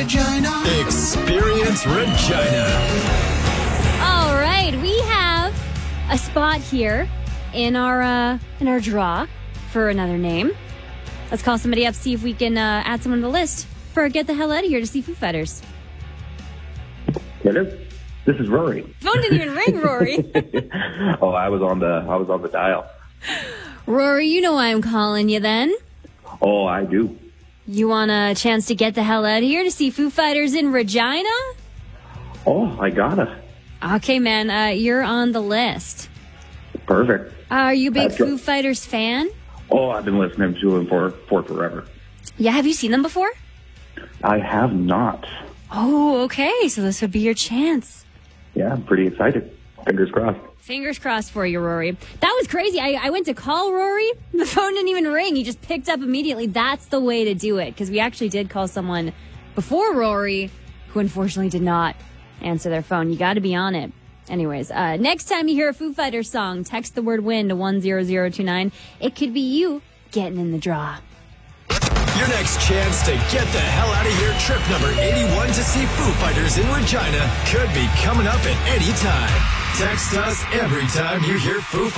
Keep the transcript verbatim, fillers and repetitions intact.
Regina. Experience Regina. All right, we have a spot here in our uh, in our draw for another name. Let's call somebody up, see if we can uh, add someone to the list for Get the Hell Out of Here to see Foo Fighters. Hello, this is Rory. Phone didn't even ring, Rory. Oh, I was on the I was on the dial. Rory, you know why I'm calling you then. Oh, I do. You want a chance to get the hell out of here to see Foo Fighters in Regina? Oh, I gotta. Okay, man, uh, you're on the list. Perfect. Uh, are you a big That's Foo good. Fighters fan? Oh, I've been listening to them for for forever. Yeah, have you seen them before? I have not. Oh, okay, so this would be your chance. Yeah, I'm pretty excited. Fingers crossed. Fingers crossed for you, Rory. That was crazy. I, I went to call Rory. The phone didn't even ring. He just picked up immediately. That's the way to do it, because we actually did call someone before Rory who unfortunately did not answer their phone. You got to be on it. Anyways, uh, next time you hear a Foo Fighters song, text the word WIN to one zero zero two nine. It could be you getting in the draw. Your next chance to get the hell out of here, trip number eighty-one to see Foo Fighters in Regina, could be coming up at any time. Text us every time you hear Foo Fighters.